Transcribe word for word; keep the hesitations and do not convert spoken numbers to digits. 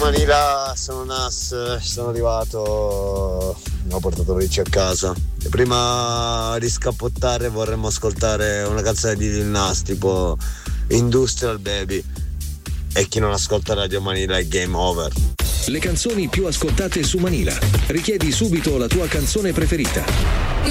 Manila, sono Nas, sono arrivato, ho portato Ricci a casa. E prima di scappottare vorremmo ascoltare una canzone di Lil Nas tipo Industrial Baby. E chi non ascolta Radio Manila è game over. Le canzoni più ascoltate su Manila. Richiedi subito la tua canzone preferita.